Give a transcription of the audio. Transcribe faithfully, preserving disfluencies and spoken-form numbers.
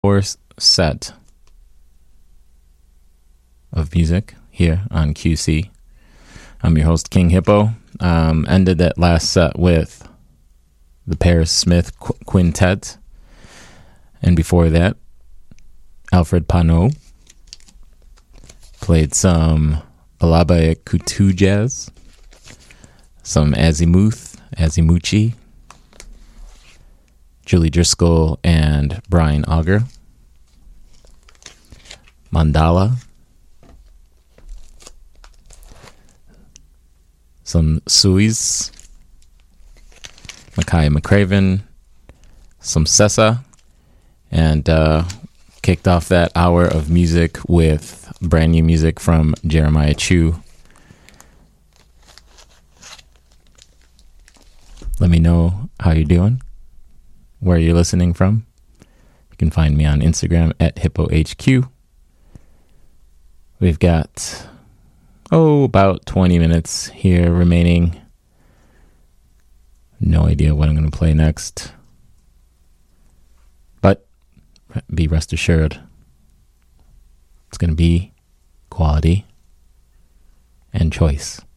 fourth set of music here on Q C. I'm your host, King Hippo. Um, ended that last set with the Paris Smith Qu- Quintet. And before that, Alfred Pano played some Balaba Kutu jazz, some Azimuth, Azimuchi, Julie Driscoll and Brian Auger, Mandala, some Suis, Micaiah McCraven, some Sessa, and uh, kicked off that hour of music with brand new music from Jeremiah Chu. Let me know how you're doing, where you're listening from. You can find me on Instagram at HippoHQ. We've got, oh, about twenty minutes here remaining. No idea what I'm going to play next. But be rest assured, it's going to be quality and choice.